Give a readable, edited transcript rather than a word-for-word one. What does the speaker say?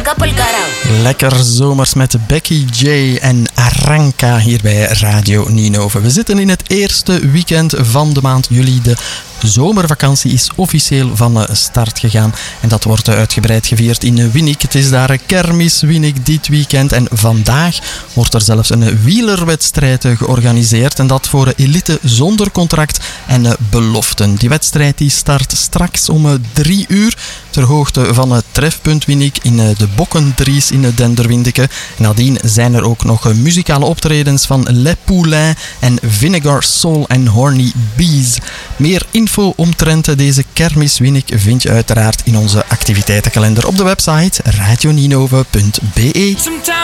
Lekker zomers met Becky J en Aranka hier bij Radio Ninove. We zitten in het eerste weekend van de maand juli. De zomervakantie is officieel van start gegaan. En dat wordt uitgebreid gevierd in Winnik. Het is daar kermis Winnik dit weekend. En vandaag wordt er zelfs een wielerwedstrijd georganiseerd. En dat voor elite zonder contract en beloften. Die wedstrijd die start straks om 3 uur. Ter hoogte van het trefpunt Winnik in de Bokkendries in Denderwindeke. Nadien zijn er ook nog muzikale optredens van Les Poulains en Vinegar Soul en Horny Bees. Meer info omtrent deze kermis Winnik vind je uiteraard in onze activiteitenkalender op de website radioninove.be.